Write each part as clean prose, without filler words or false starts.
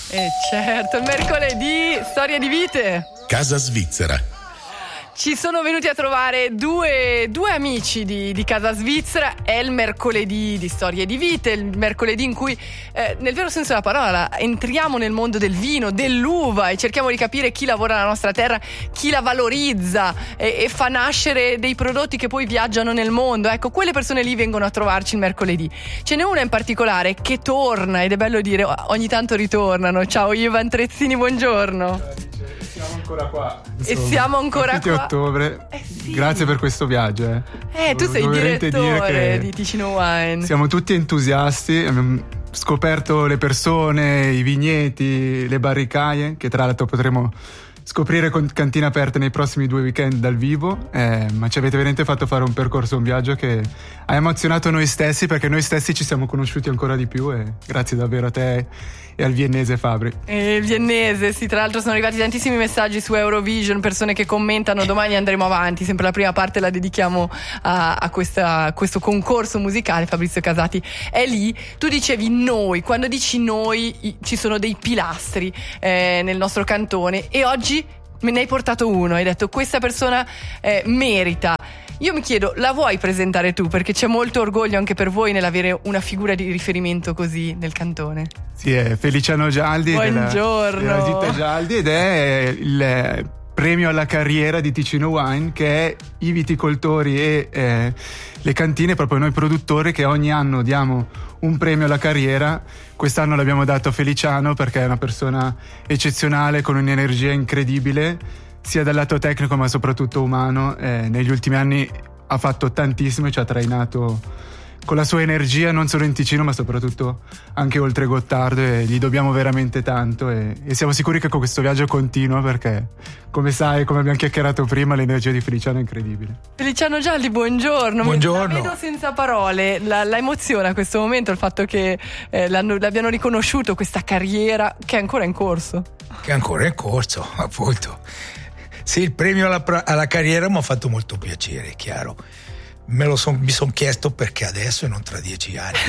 Certo, il mercoledì, storia di vite. Casa Svizzera. Ci sono venuti a trovare due amici di Casa Svizzera. È il mercoledì di storie di vite, il mercoledì in cui, nel vero senso della parola, entriamo nel mondo del vino, dell'uva e cerchiamo di capire chi lavora nella nostra terra, chi la valorizza e fa nascere dei prodotti che poi viaggiano nel mondo. Ecco, quelle persone lì vengono a trovarci il mercoledì. Ce n'è una in particolare che torna, ed è bello dire ogni tanto ritornano. Ciao Ivan Trezzini, buongiorno. Siamo ancora qua. Siamo ancora qua. Ottobre. Sì. Grazie per questo viaggio. Tu sei il direttore di Ticino Wine. Siamo tutti entusiasti. Abbiamo scoperto le persone, i vigneti, le barricaie, che tra l'altro potremo scoprire con cantine aperte nei prossimi 2 weekend dal vivo, ma ci avete veramente fatto fare un percorso, un viaggio che ha emozionato noi stessi, perché noi stessi ci siamo conosciuti ancora di più, e grazie davvero a te e al viennese Fabri. Il viennese, sì, tra l'altro sono arrivati tantissimi messaggi su Eurovision, persone che commentano. Domani andremo avanti, sempre la prima parte la dedichiamo a questo concorso musicale. Fabrizio Casati è lì. Tu dicevi noi, quando dici noi ci sono dei pilastri nel nostro cantone, e oggi me ne hai portato uno, hai detto questa persona merita. Io mi chiedo, la vuoi presentare tu? Perché c'è molto orgoglio anche per voi nell'avere una figura di riferimento così nel cantone. Sì, è Feliciano Gialdi. Buongiorno. Della ditta Gialdi, ed è il premio alla carriera di Ticino Wine, che è i viticoltori e le cantine, proprio noi produttori, che ogni anno diamo un premio alla carriera. Quest'anno l'abbiamo dato a Feliciano perché è una persona eccezionale, con un'energia incredibile, sia dal lato tecnico ma soprattutto umano. Negli ultimi anni ha fatto tantissimo e ci ha trainato con la sua energia, non solo in Ticino ma soprattutto anche oltre Gottardo, e gli dobbiamo veramente tanto, e siamo sicuri che con questo viaggio continua, perché come sai, come abbiamo chiacchierato prima, l'energia di Feliciano è incredibile. Feliciano Gialdi, buongiorno. Buongiorno. La vedo senza parole, la emoziona a questo momento il fatto che l'abbiano riconosciuto, questa carriera che è ancora in corso. Che è ancora in corso, appunto. Sì, il premio alla carriera mi ha fatto molto piacere, è chiaro. Mi sono chiesto perché adesso e non tra 10 anni.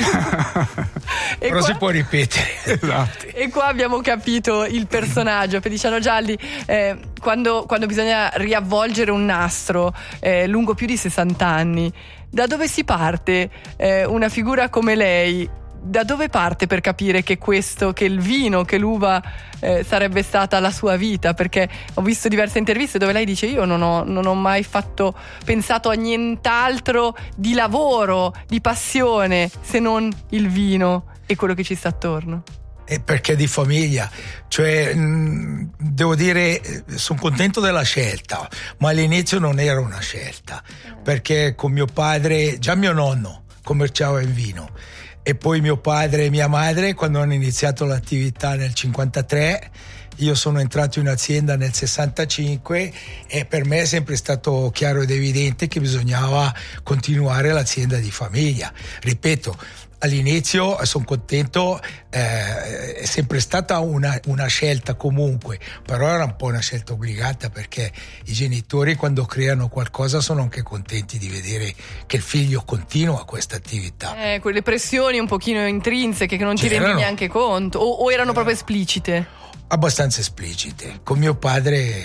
Però si può ripetere. Esatto. E qua abbiamo capito il personaggio. Feliciano Gialdi, quando bisogna riavvolgere un nastro lungo più di 60 anni, da dove si parte? Una figura come lei, da dove parte per capire che il vino, che l'uva sarebbe stata la sua vita? Perché ho visto diverse interviste dove lei dice: io non ho mai pensato a nient'altro di lavoro, di passione, se non il vino e quello che ci sta attorno. E perché di famiglia, cioè devo dire, sono contento della scelta, ma all'inizio non era una scelta, perché con mio padre, già mio nonno commerciava in vino, e poi mio padre e mia madre, quando hanno iniziato l'attività nel 53, io sono entrato in azienda nel 65, e per me è sempre stato chiaro ed evidente che bisognava continuare l'azienda di famiglia. Ripeto, all'inizio sono contento, è sempre stata una scelta comunque, però era un po' una scelta obbligata, perché i genitori, quando creano qualcosa, sono anche contenti di vedere che il figlio continua questa attività. Quelle pressioni un pochino intrinseche che non ti rendi neanche conto, o erano proprio esplicite? Abbastanza esplicite. Con mio padre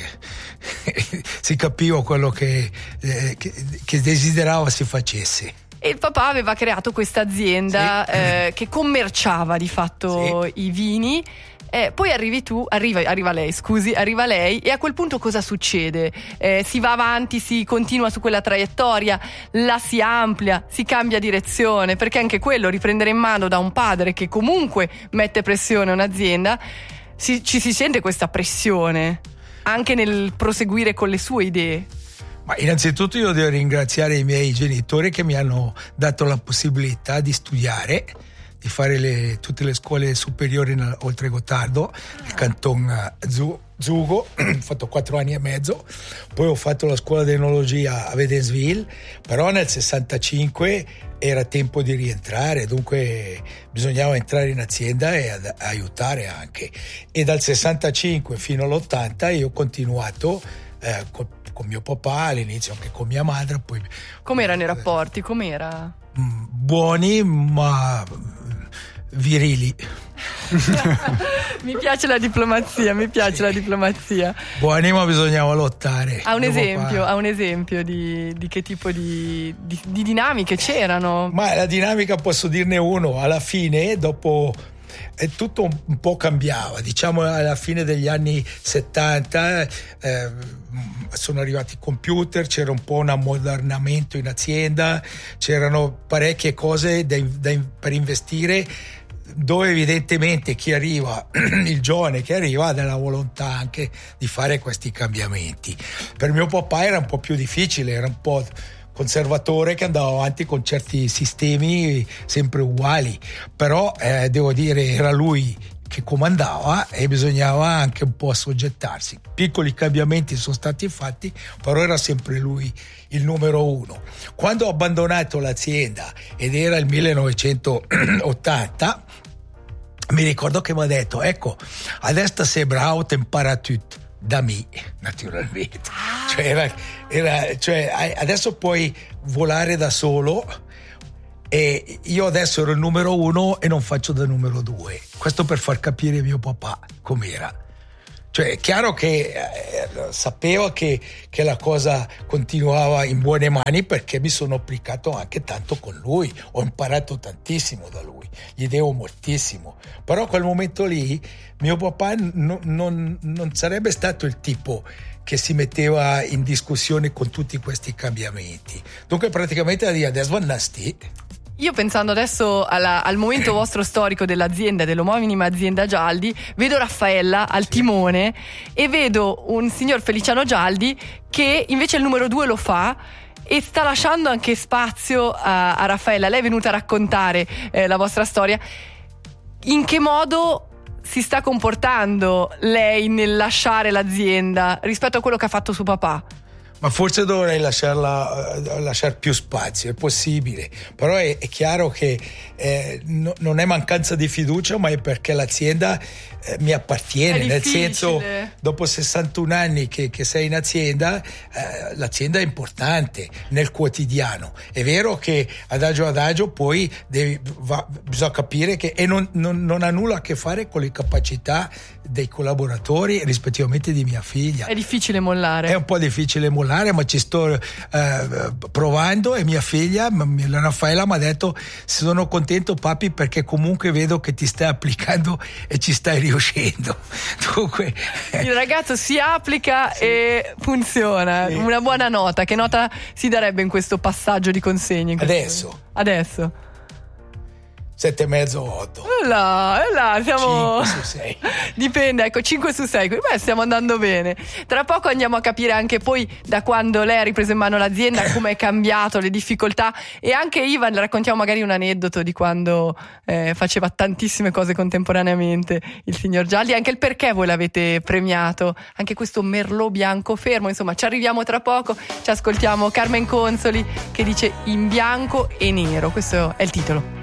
si capiva quello che desiderava si facesse. E il papà aveva creato questa azienda che commerciava di fatto i vini. Poi arriva lei, e a quel punto cosa succede? Si va avanti, si continua su quella traiettoria, la si amplia, si cambia direzione, perché anche quello, riprendere in mano da un padre che comunque mette pressione a un'azienda, ci si sente questa pressione anche nel proseguire con le sue idee. Ma innanzitutto io devo ringraziare i miei genitori che mi hanno dato la possibilità di studiare, di fare tutte le scuole superiori oltre Gottardo, il canton Zugo, ho fatto 4 anni e mezzo, poi ho fatto la scuola di enologia a Wädenswil, però nel 65 era tempo di rientrare, dunque bisognava entrare in azienda e aiutare anche, e dal 65 fino all'80 io ho continuato con mio papà, all'inizio anche con mia madre. Poi com'erano i rapporti? Com'era? Buoni, ma virili. Mi piace la diplomazia, Buonanima, bisognava lottare. Ha un esempio di che tipo di dinamiche c'erano? Ma la dinamica posso dirne uno. Alla fine, dopo tutto un po' cambiava, diciamo alla fine degli anni 70 sono arrivati i computer, c'era un po' un ammodernamento in azienda, c'erano parecchie cose per investire, dove evidentemente chi arriva, il giovane che arriva, ha della volontà anche di fare questi cambiamenti. Per mio papà era un po' più difficile, era un po' conservatore che andava avanti con certi sistemi sempre uguali, però devo dire era lui che comandava e bisognava anche un po' assoggettarsi. Piccoli cambiamenti sono stati fatti, però era sempre lui il numero uno. Quando ho abbandonato l'azienda ed era il 1980, mi ricordo che mi ha detto: ecco, adesso sei bravo, ti impara tutto da me, naturalmente. Cioè adesso puoi volare da solo, e io adesso ero il numero uno e non faccio da numero due. Questo per far capire mio papà com'era. Cioè è chiaro che sapevo che la cosa continuava in buone mani, perché mi sono applicato anche tanto con lui, ho imparato tantissimo da lui, gli devo moltissimo. Però a quel momento lì mio papà non sarebbe stato il tipo che si metteva in discussione con tutti questi cambiamenti. Dunque praticamente adesso andasti. Io, pensando adesso al momento vostro storico dell'azienda, dell'omonima azienda Gialdi, vedo Raffaella al timone e vedo un signor Feliciano Gialdi che invece il numero 2 lo fa e sta lasciando anche spazio a Raffaella. Lei è venuta a raccontare la vostra storia. In che modo si sta comportando lei nel lasciare l'azienda rispetto a quello che ha fatto suo papà? Ma forse dovrei lasciare più spazio, è possibile, però è chiaro che non è mancanza di fiducia, ma è perché l'azienda mi appartiene, nel senso, dopo 61 anni che sei in azienda, l'azienda è importante nel quotidiano. È vero che adagio poi bisogna capire che non ha nulla a che fare con le capacità dei collaboratori, rispettivamente di mia figlia. È difficile mollare. È un po' difficile mollare, ma ci sto provando, e mia figlia, la Raffaella, mi ha detto: sono contento papi, perché comunque vedo che ti stai applicando e ci stai riuscendo. Dunque, il ragazzo si applica, sì, e funziona. Sì. Una buona nota. Che nota si darebbe in questo passaggio di consegne? Adesso 7,5 o 8. Là, siamo 5 su 6. Dipende, ecco, 5 su 6. Beh, stiamo andando bene. Tra poco andiamo a capire anche poi, da quando lei ha ripreso in mano l'azienda, come è cambiato, le difficoltà, e anche Ivan, le raccontiamo magari un aneddoto di quando faceva tantissime cose contemporaneamente il signor Gialdi, anche il perché voi l'avete premiato, anche questo merlot bianco fermo. Insomma, ci arriviamo tra poco. Ci ascoltiamo Carmen Consoli che dice In bianco e nero. Questo è il titolo.